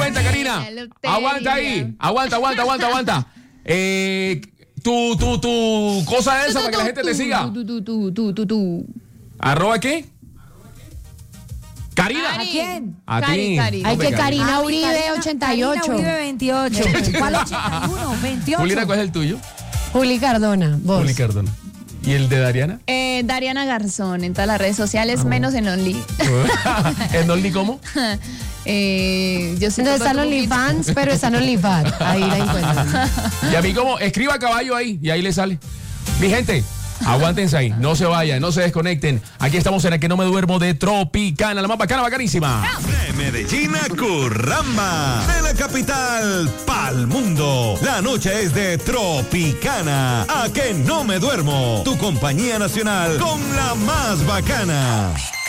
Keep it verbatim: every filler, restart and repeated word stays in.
Aguanta, Karina. Aguanta ahí. Aguanta, aguanta, aguanta, aguanta. Eh, tu, tu, tu cosa esa para que la gente te siga. Tu, tu, tu, tu, tu, tu. ¿Arroba qué? Karina. ¿A quién? A Cari, ti. Cari. Hay Hombre, que Karina Uribe Karina- ochenta y ocho. Karina Uribe veintiocho. ¿Cuál ochenta y uno? veintiocho. Julina, ¿cuál es el tuyo? Juli Cardona, vos. Juli Cardona. ¿Y el de Dariana? Eh, Dariana Garzón en todas las redes sociales, menos en Only. ¿En Only cómo? eh, yo sí No tengo está en como OnlyFans, pero está en OnlyFans. Ahí la encuentran. Y a mí como, escriba caballo ahí y ahí le sale. Mi gente, aguántense ahí, no se vayan, no se desconecten. Aquí estamos en el que no me duermo de Tropicana, la más bacana, bacanísima. De Medellín a Curramba, de la capital pa'l mundo. La noche es de Tropicana. A que no me duermo. Tu compañía nacional con la más bacana.